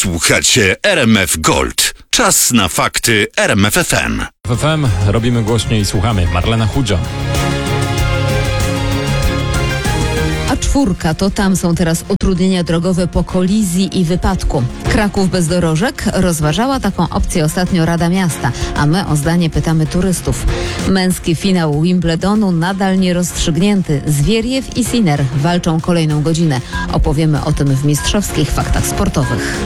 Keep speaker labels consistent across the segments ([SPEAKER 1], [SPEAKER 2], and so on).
[SPEAKER 1] Słuchacie RMF Gold. Czas na fakty RMF FM.
[SPEAKER 2] W FM robimy głośniej i słuchamy. Marlena Chudzia.
[SPEAKER 3] A4 to tam są teraz utrudnienia drogowe po kolizji i wypadku. Kraków bez dorożek? Rozważała taką opcję ostatnio Rada Miasta, a my o zdanie pytamy turystów. Męski finał Wimbledonu nadal nierozstrzygnięty. Zwieriew i Sinner walczą kolejną godzinę. Opowiemy o tym w mistrzowskich faktach sportowych.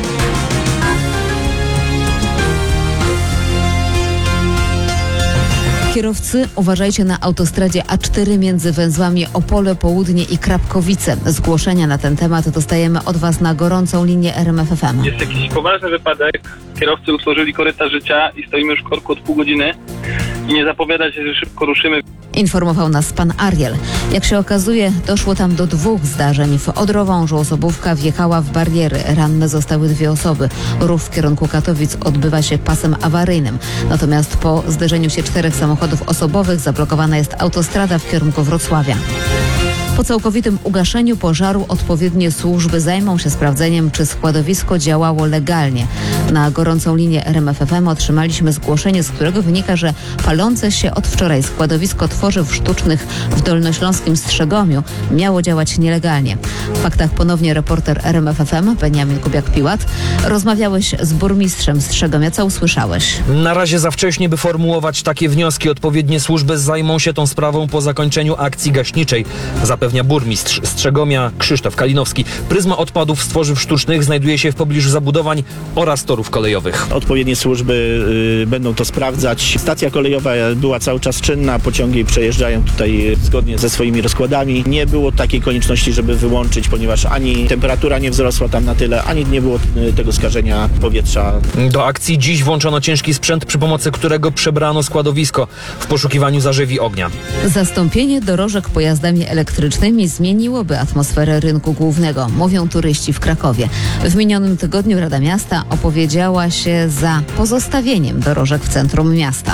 [SPEAKER 3] Kierowcy, uważajcie na autostradzie A4 między węzłami Opole Południe i Krapkowice. Zgłoszenia na ten temat dostajemy od Was na gorącą linię RMF FM.
[SPEAKER 4] Jest jakiś poważny wypadek, kierowcy utworzyli koryta życia i stoimy już w korku od pół godziny i nie zapowiada się, że szybko ruszymy.
[SPEAKER 3] Informował nas pan Ariel. Jak się okazuje, doszło tam do 2 zdarzeń. W Odrowążu osobówka wjechała w bariery. Ranne zostały 2 osoby. Ruch w kierunku Katowic odbywa się pasem awaryjnym. Natomiast po zderzeniu się 4 samochodów osobowych zablokowana jest autostrada w kierunku Wrocławia. Po całkowitym ugaszeniu pożaru odpowiednie służby zajmą się sprawdzeniem, czy składowisko działało legalnie. Na gorącą linię RMF FM otrzymaliśmy zgłoszenie, z którego wynika, że palące się od wczoraj składowisko tworzyw sztucznych w dolnośląskim Strzegomiu miało działać nielegalnie. W faktach ponownie reporter RMF FM Beniamin Kubiak-Piłat. Rozmawiałeś z burmistrzem Strzegomia. Co usłyszałeś?
[SPEAKER 5] Na razie za wcześnie, by formułować takie wnioski. Odpowiednie służby zajmą się tą sprawą po zakończeniu akcji gaśniczej, zapewnia burmistrz Strzegomia Krzysztof Kalinowski. Pryzma odpadów z tworzyw sztucznych znajduje się w pobliżu zabudowań oraz torów kolejowych.
[SPEAKER 6] Odpowiednie służby będą to sprawdzać. Stacja kolejowa była cały czas czynna, pociągi przejeżdżają tutaj zgodnie ze swoimi rozkładami. Nie było takiej konieczności, żeby wyłączyć, ponieważ ani temperatura nie wzrosła tam na tyle, ani nie było tego skażenia powietrza.
[SPEAKER 5] Do akcji dziś włączono ciężki sprzęt, przy pomocy którego przebrano składowisko w poszukiwaniu zarzewi ognia.
[SPEAKER 3] Zastąpienie dorożek pojazdami elektrycznymi zmieniłoby atmosferę rynku głównego, mówią turyści w Krakowie. W minionym tygodniu Rada Miasta opowiedziała się za pozostawieniem dorożek w centrum miasta.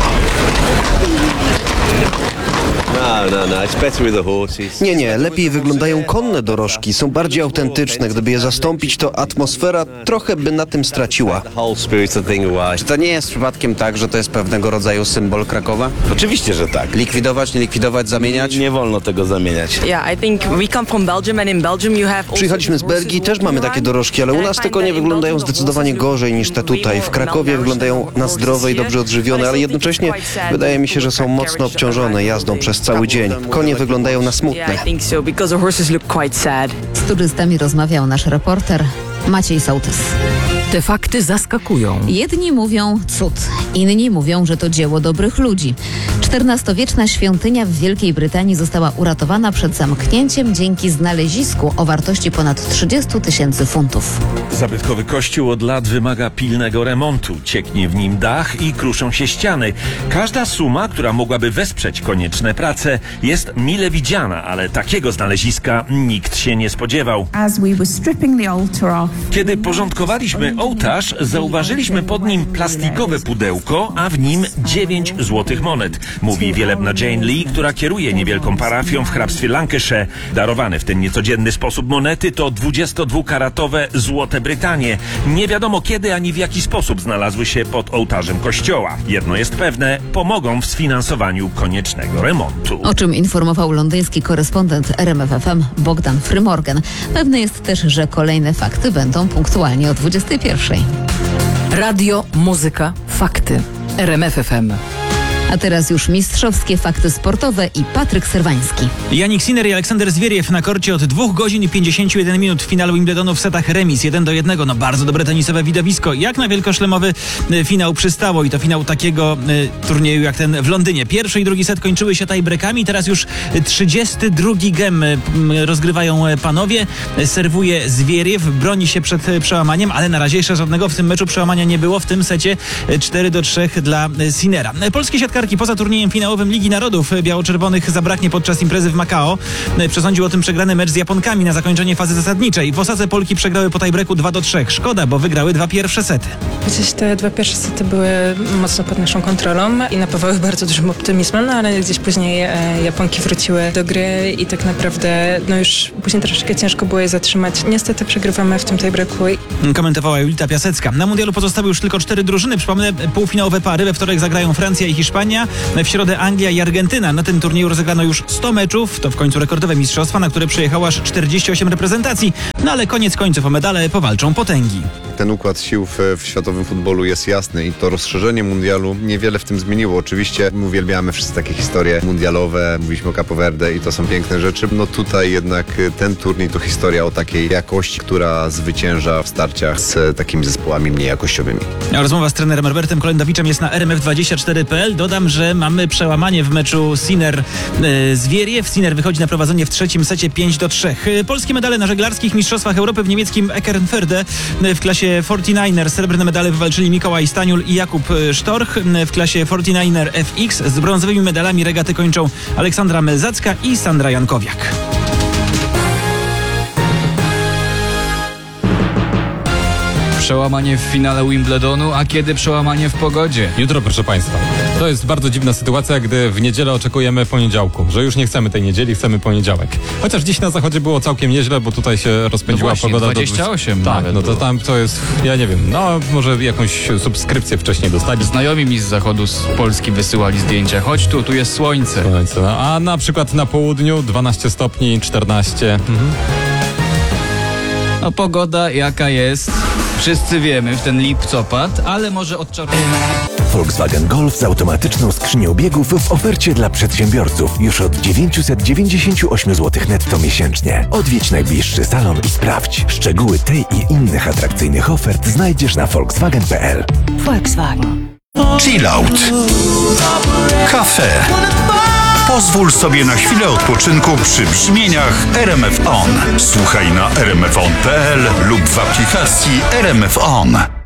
[SPEAKER 7] Nie, lepiej wyglądają konne dorożki, są bardziej autentyczne. Gdyby je zastąpić, to atmosfera trochę by na tym straciła.
[SPEAKER 8] Czy to nie jest przypadkiem tak, że to jest pewnego rodzaju symbol Krakowa?
[SPEAKER 9] Oczywiście, że tak.
[SPEAKER 8] Likwidować, nie likwidować, zamieniać?
[SPEAKER 9] Nie wolno tego zamieniać.
[SPEAKER 7] Przyjechaliśmy z Belgii, też mamy takie dorożki, ale u nas te konie wyglądają zdecydowanie gorzej niż te tutaj. W Krakowie wyglądają na zdrowe i dobrze odżywione, ale jednocześnie wydaje mi się, że są mocno obciążone jazdą przez cały dzień. Konie wyglądają na smutne.
[SPEAKER 3] Z turystami rozmawiał nasz reporter Maciej Sołtys.
[SPEAKER 10] Te fakty zaskakują.
[SPEAKER 3] Jedni mówią cud, inni mówią, że to dzieło dobrych ludzi. XIV-wieczna świątynia w Wielkiej Brytanii została uratowana przed zamknięciem dzięki znalezisku o wartości ponad 30 000 funtów.
[SPEAKER 11] Zabytkowy kościół od lat wymaga pilnego remontu. Cieknie w nim dach i kruszą się ściany. Każda suma, która mogłaby wesprzeć konieczne prace, jest mile widziana, ale takiego znaleziska nikt się nie spodziewał. Kiedy porządkowaliśmy ołtarz, zauważyliśmy pod nim plastikowe pudełko, a w nim 9 złotych monet, mówi wielebna Jane Lee, która kieruje niewielką parafią w hrabstwie Lancashire. Darowane w ten niecodzienny sposób monety to 22-karatowe złote Brytanie. Nie wiadomo kiedy ani w jaki sposób znalazły się pod ołtarzem kościoła. Jedno jest pewne, pomogą w sfinansowaniu koniecznego remontu.
[SPEAKER 3] O czym informował londyński korespondent RMF FM Bogdan Frymorgan. Pewne jest też, że kolejne fakty będą punktualnie o 21:00.
[SPEAKER 10] Radio, muzyka, fakty. RMF FM.
[SPEAKER 3] A teraz już mistrzowskie fakty sportowe i Patryk Serwański.
[SPEAKER 12] Jannik Sinner i Aleksander Zwieriew na korcie od 2 godzin i 51 minut w finale Wimbledonu w setach remis 1-1. No bardzo dobre tenisowe widowisko. Jak na wielkoszlemowy finał przystało i to finał takiego turnieju jak ten w Londynie. Pierwszy i drugi set kończyły się tiebreakami. Teraz już 32 gem rozgrywają panowie. Serwuje Zwieriew, broni się przed przełamaniem, ale na razie jeszcze żadnego w tym meczu przełamania nie było. W tym secie 4-3 dla Sinnera. Polski siatkarz Siatkarki poza turniejem finałowym Ligi Narodów biało-czerwonych zabraknie podczas imprezy w Macao. Przesądził o tym przegrany mecz z Japonkami na zakończenie fazy zasadniczej. W Osace Polki przegrały po tiebreaku 2-3. Szkoda, bo wygrały 2 pierwsze sety.
[SPEAKER 13] Gdzieś te 2 pierwsze sety były mocno pod naszą kontrolą i napawały bardzo dużym optymizmem, no ale gdzieś później Japonki wróciły do gry i tak naprawdę już później troszeczkę ciężko było je zatrzymać. Niestety przegrywamy w tym tiebreaku.
[SPEAKER 12] Komentowała Julita Piasecka. Na mundialu pozostały już tylko 4 drużyny. Przypomnę, półfinałowe pary. We wtorek zagrają Francja i Hiszpania. W środę Anglia i Argentyna. Na tym turnieju rozegrano już 100 meczów. To w końcu rekordowe mistrzostwa, na które przyjechało aż 48 reprezentacji. No ale koniec końców o medale powalczą potęgi.
[SPEAKER 14] Ten układ sił w światowym futbolu jest jasny i to rozszerzenie mundialu niewiele w tym zmieniło. Oczywiście uwielbiamy wszyscy takie historie mundialowe, mówiliśmy o Capo Verde i to są piękne rzeczy. No tutaj jednak ten turniej to historia o takiej jakości, która zwycięża w starciach z takimi zespołami mniej jakościowymi.
[SPEAKER 12] Rozmowa z trenerem Robertem Kolendowiczem jest na rmf24.pl. Dodam, że mamy przełamanie w meczu Sinner-Zwieriew. Sinner wychodzi na prowadzenie w trzecim secie 5-3. Polskie medale na żeglarskich mistrzostwach Europy w niemieckim Eckernförde w klasie 49er. Srebrne medale wywalczyli Mikołaj Staniul i Jakub Sztorch. W klasie 49er FX z brązowymi medalami regaty kończą Aleksandra Melzacka i Sandra Jankowiak.
[SPEAKER 15] Przełamanie w finale Wimbledonu, a kiedy przełamanie w pogodzie?
[SPEAKER 2] Jutro, proszę Państwa. To jest bardzo dziwna sytuacja, gdy w niedzielę oczekujemy poniedziałku, że już nie chcemy tej niedzieli, chcemy poniedziałek. Chociaż dziś na zachodzie było całkiem nieźle, bo tutaj się rozpędziła
[SPEAKER 15] właśnie,
[SPEAKER 2] pogoda.
[SPEAKER 15] 28
[SPEAKER 2] Tak,
[SPEAKER 15] nawet
[SPEAKER 2] no to
[SPEAKER 15] było.
[SPEAKER 2] tam to jest, ja nie wiem, no może jakąś subskrypcję wcześniej dostali.
[SPEAKER 15] Znajomi mi z zachodu, z Polski wysyłali zdjęcia. Chodź tu jest słońce.
[SPEAKER 2] No, a na przykład na południu 12 stopni, 14.
[SPEAKER 15] No pogoda jaka jest, wszyscy wiemy, w ten lipcopad, ale może odczarujemy.
[SPEAKER 16] Volkswagen Golf z automatyczną skrzynią biegów w ofercie dla przedsiębiorców już od 998 zł netto miesięcznie. Odwiedź najbliższy salon i sprawdź. Szczegóły tej i innych atrakcyjnych ofert znajdziesz na volkswagen.pl.
[SPEAKER 1] Volkswagen. Chill out. Cafe. Pozwól sobie na chwilę odpoczynku przy brzmieniach RMF On. Słuchaj na rmfon.pl lub w aplikacji RMF On.